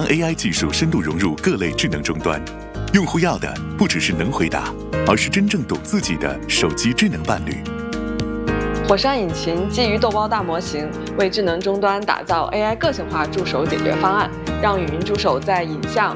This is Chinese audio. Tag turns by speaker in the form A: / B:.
A: AI 技术深度融入各类智能终端，用户要的不只是能回答，而是真正懂自己的手机智能伴侣。
B: 火山引擎基于豆包大模型，为智能终端打造 AI 个性化助手解决方案，让语音助手在影像、